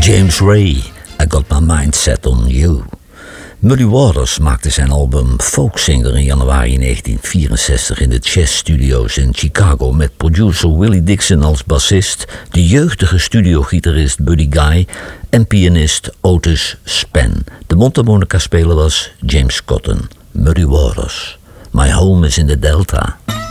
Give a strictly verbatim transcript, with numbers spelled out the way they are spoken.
James Ray, I Got My Mind Set On You. Muddy Waters maakte zijn album Folksinger in januari negentien vierenzestig in de Chess Studios in Chicago met producer Willie Dixon als bassist, de jeugdige studiogitarist Buddy Guy en pianist Otis Spann. De mondharmonica-speler was James Cotton. Muddy Waters. My Home is in the Delta.